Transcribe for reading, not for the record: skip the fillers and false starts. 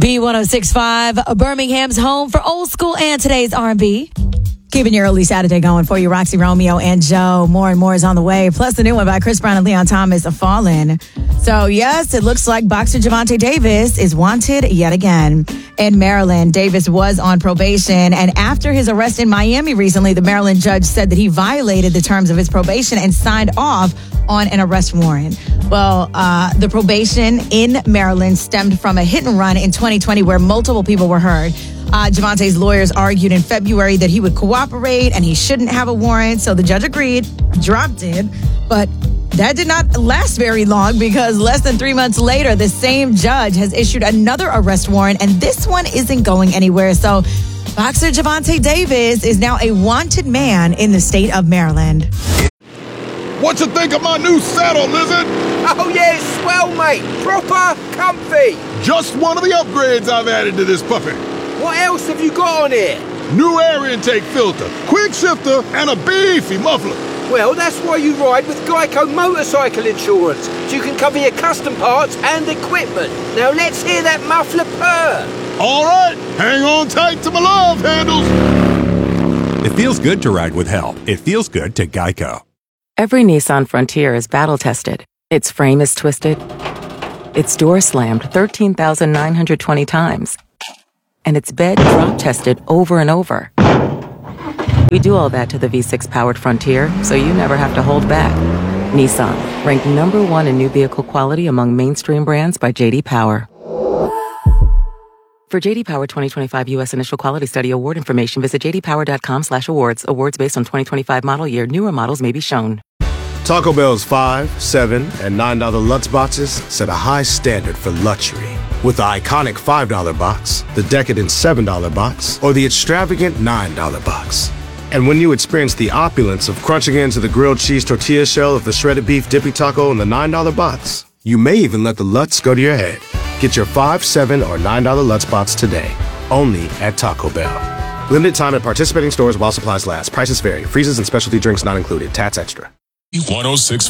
B1065, Birmingham's home for old school and today's R&B. Keeping your early Saturday going for you, Roxy Romeo and Joe. More and more is on the way. Plus the new one by Chris Brown and Leon Thomas, Fallen. So yes, it looks like boxer Gervonta Davis is wanted yet again. In Maryland, Davis was on probation, and after his arrest in Miami recently, the Maryland judge said that he violated the terms of his probation and signed off on an arrest warrant. Well, the probation in Maryland stemmed from a hit and run in 2020 where multiple people were hurt. Gervonta's lawyers argued in February that he would cooperate and he shouldn't have a warrant, so the judge agreed, dropped it, but that did not last very long because less than 3 months later, the same judge has issued another arrest warrant, and this one isn't going anywhere. So boxer Gervonta Davis is now a wanted man in the state of Maryland. What you think of my new saddle, Lizard? Oh yeah, it's swell, mate. Proper comfy. Just one of the upgrades I've added to this puppy. What else have you got on here? New air intake filter, quick shifter, and a beefy muffler. Well, that's why you ride with Geico Motorcycle Insurance, so you can cover your custom parts and equipment. Now let's hear that muffler purr. All right, hang on tight to my love handles. It feels good to ride with help. It feels good to Geico. Every Nissan Frontier is battle-tested. Its frame is twisted. Its door slammed 13,920 times. And its bed drop-tested over and over. We do all that to the V6-powered Frontier, so you never have to hold back. Nissan, ranked #1 in new vehicle quality among mainstream brands by J.D. Power. For J.D. Power 2025 U.S. Initial Quality Study Award information, visit jdpower.com/awards. Awards based on 2025 model year. Newer models may be shown. Taco Bell's $5, $7, and $9 Lutz boxes set a high standard for luxury. With the iconic $5 box, the decadent $7 box, or the extravagant $9 box. And when you experience the opulence of crunching into the grilled cheese tortilla shell of the shredded beef dippy taco in the $9 box, you may even let the Lutz go to your head. Get your $5, $7, or $9 Lutz box today, only at Taco Bell. Limited time at participating stores while supplies last. Prices vary. Freezes and specialty drinks not included. Tats extra. 1065